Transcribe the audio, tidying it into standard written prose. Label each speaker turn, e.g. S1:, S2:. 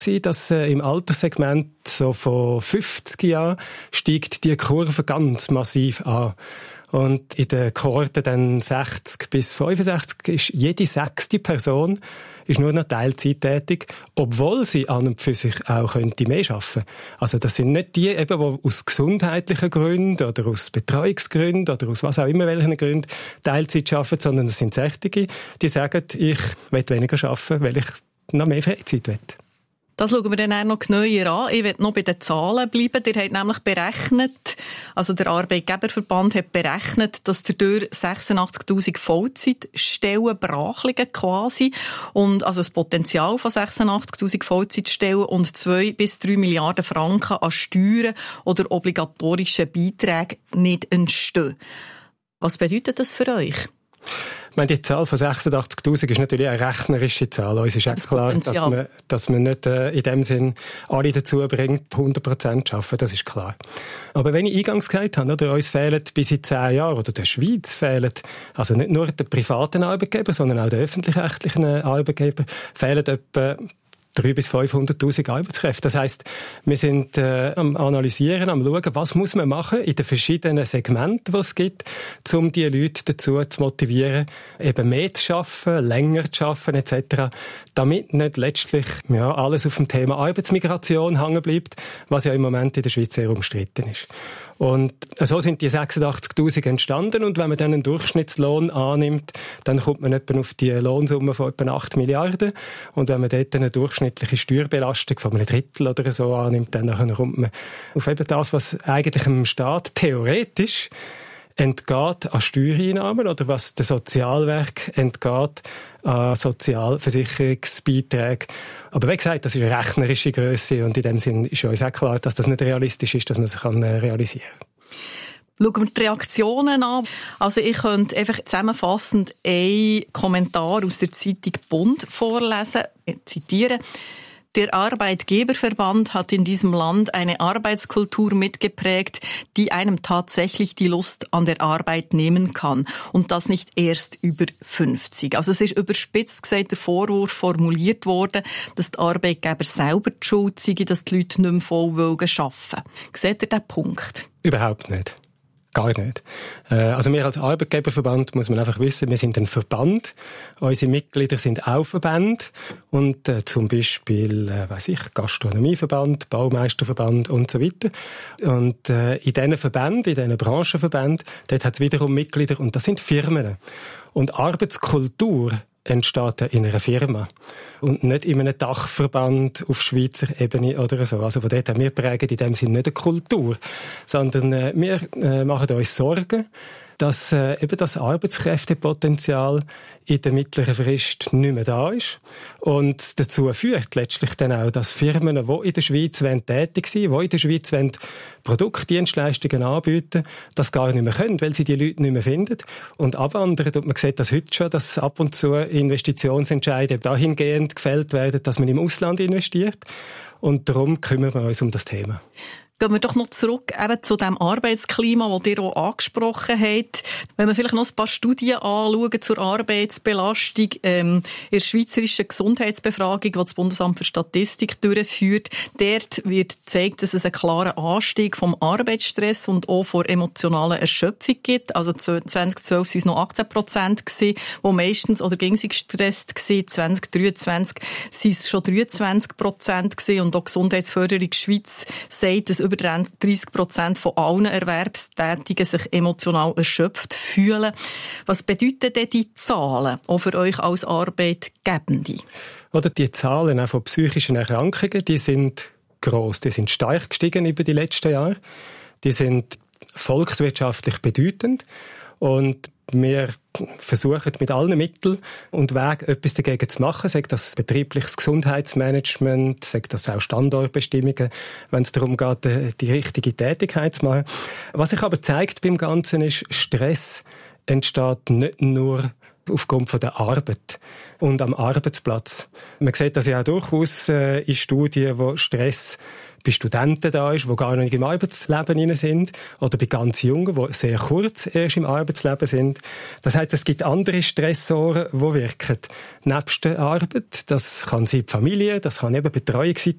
S1: dass im Alterssegment so von 50 Jahren steigt die Kurve ganz massiv an. Und in den Kohorten dann 60 bis 65 ist jede 6. Person ist nur noch Teilzeit tätig, obwohl sie an und für sich auch könnte mehr arbeiten könnte. Also das sind nicht die, eben, die aus gesundheitlichen Gründen oder aus Betreuungsgründen oder aus was auch immer welchen Gründen Teilzeit arbeiten, sondern das sind Sächtige, die sagen, ich will weniger arbeiten, weil ich noch mehr Freizeit will.
S2: Das schauen wir dann auch noch genauer an. Ich will noch bei den Zahlen bleiben. Ihr habt nämlich berechnet, also der Arbeitgeberverband hat berechnet, dass dadurch 86'000 Vollzeitstellen brach liegen quasi. Und also das Potenzial von 86'000 Vollzeitstellen und 2 bis 3 Milliarden Franken an Steuern oder obligatorischen Beiträgen nicht entstehen. Was bedeutet das für euch?
S1: Ich meine, die Zahl von 86'000 ist natürlich eine rechnerische Zahl. Uns ist auch klar, dass man nicht in dem Sinn alle dazu bringt, 100% zu arbeiten. Das ist klar. Aber wenn ich eingangs gesagt habe, oder, uns fehlen bis in 10 Jahren, oder der Schweiz fehlen, also nicht nur den privaten Arbeitgeber, sondern auch den öffentlich-rechtlichen Arbeitgeber, fehlen etwa 300.000 bis 500'000 Arbeitskräfte. Das heisst, wir sind am Analysieren, am schauen, was muss man machen in den verschiedenen Segmenten, die es gibt, um die Leute dazu zu motivieren, eben mehr zu arbeiten, länger zu arbeiten etc., damit nicht letztlich alles auf dem Thema Arbeitsmigration hängen bleibt, was ja im Moment in der Schweiz sehr umstritten ist. Und so sind die 86'000 entstanden und wenn man dann einen Durchschnittslohn annimmt, dann kommt man etwa auf die Lohnsumme von etwa 8 Milliarden und wenn man dort eine durchschnittliche Steuerbelastung von einem Drittel oder so annimmt, dann kommt man auf eben das, was eigentlich dem Staat theoretisch entgeht an Steuereinnahmen oder was der Sozialwerk entgeht an Sozialversicherungsbeiträgen. Aber wie gesagt, das ist eine rechnerische Grösse und in dem Sinn ist uns auch klar, dass das nicht realistisch ist, dass man sich realisieren kann.
S2: Schauen wir die Reaktionen an. Also ich könnte einfach zusammenfassend einen Kommentar aus der Zeitung Bund vorlesen, zitieren. Der Arbeitgeberverband hat in diesem Land eine Arbeitskultur mitgeprägt, die einem tatsächlich die Lust an der Arbeit nehmen kann. Und das nicht erst über 50. Also es ist überspitzt gesagt der Vorwurf formuliert worden, dass die Arbeitgeber selber die Schuld seien, dass die Leute nicht mehr voll arbeiten wollen. Seht ihr diesen Punkt?
S1: Überhaupt nicht. Gar nicht. Also wir als Arbeitgeberverband muss man einfach wissen, wir sind ein Verband. Unsere Mitglieder sind auch Verbände und zum Beispiel, Gastronomieverband, Baumeisterverband und so weiter. Und in diesen Verbänden, in diesen Branchenverbänden, dort hat es wiederum Mitglieder und das sind Firmen. Und Arbeitskultur entsteht in einer Firma und nicht in einem Dachverband auf Schweizer Ebene oder so. Also von dort her, wir prägen in dem Sinne nicht eine Kultur, sondern wir machen uns Sorgen, dass eben das Arbeitskräftepotenzial in der mittleren Frist nicht mehr da ist und dazu führt letztlich dann auch, dass Firmen, die in der Schweiz tätig sind, die in der Schweiz Produktdienstleistungen anbieten, das gar nicht mehr können, weil sie die Leute nicht mehr finden und abwandern. Und man sieht das heute schon, dass ab und zu Investitionsentscheide dahingehend gefällt werden, dass man im Ausland investiert und darum kümmern wir uns um das Thema.
S2: Gehen wir doch noch zurück eben zu dem Arbeitsklima, das ihr auch angesprochen habt. Wenn wir vielleicht noch ein paar Studien anschauen zur Arbeitsbelastung, in der schweizerischen Gesundheitsbefragung, die das Bundesamt für Statistik durchführt, dort wird gezeigt, dass es einen klaren Anstieg vom Arbeitsstress und auch von emotionaler Erschöpfung gibt. Also 2012 waren es noch 18% gewesen, die meistens oder gegen sie gestresst waren. 2023 waren es schon 23% gewesen. Und auch Gesundheitsförderung Schweiz sagt, dass über 30% von allen Erwerbstätigen sich emotional erschöpft fühlen. Was bedeuten denn die Zahlen auch für euch als Arbeitgebende?
S1: Oder die Zahlen auch von psychischen Erkrankungen, die sind gross, die sind stark gestiegen über die letzten Jahre. Die sind volkswirtschaftlich bedeutend und wir versuchen mit allen Mitteln und Wegen etwas dagegen zu machen, sei das betriebliches Gesundheitsmanagement, sei das auch Standortbestimmungen, wenn es darum geht, die richtige Tätigkeit zu machen. Was sich aber zeigt beim Ganzen ist, Stress entsteht nicht nur aufgrund von der Arbeit und am Arbeitsplatz. Man sieht das ja auch durchaus in Studien, wo Stress bei Studenten da ist, die gar nicht im Arbeitsleben hinein sind, oder bei ganz Jungen, die sehr kurz erst im Arbeitsleben sind. Das heisst, es gibt andere Stressoren, die wirken. Nebst der Arbeit, das kann sein die Familie, das kann eben Betreuung sein,